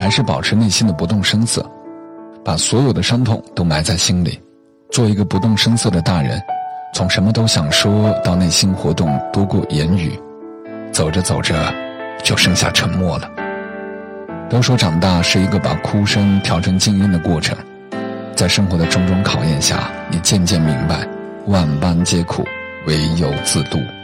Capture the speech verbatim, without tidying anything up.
还是保持内心的不动声色，把所有的伤痛都埋在心里，做一个不动声色的大人，从什么都想说到内心活动多过言语，走着走着就剩下沉默了。都说长大是一个把哭声调成静音的过程，在生活的种种考验下，你渐渐明白，万般皆苦，唯有自渡。